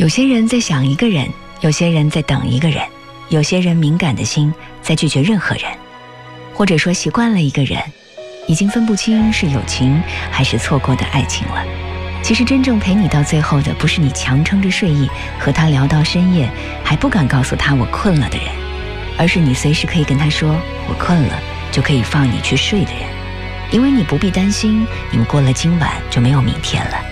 有些人在想一个人，有些人在等一个人，有些人敏感的心在拒绝任何人，或者说习惯了一个人，已经分不清是友情还是错过的爱情了。其实真正陪你到最后的，不是你强撑着睡意和他聊到深夜还不敢告诉他我困了的人，而是你随时可以跟他说我困了就可以放你去睡的人。因为你不必担心你们过了今晚就没有明天了，